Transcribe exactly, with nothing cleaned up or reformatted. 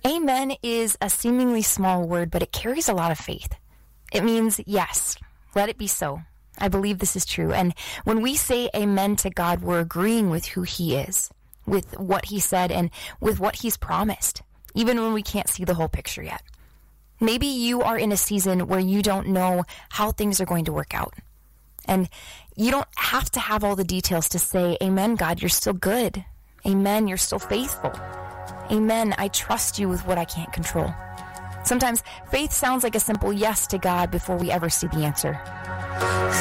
Amen is a seemingly small word, but it carries a lot of faith. It means, yes, let it be so. I believe this is true. And when we say amen to God, we're agreeing with who he is, with what he said, and with what he's promised, even when we can't see the whole picture yet. Maybe you are in a season where you don't know how things are going to work out. And you don't have to have all the details to say, amen, God, you're still good. Amen, you're still faithful. Amen, I trust you with what I can't control. Sometimes faith sounds like a simple yes to God before we ever see the answer.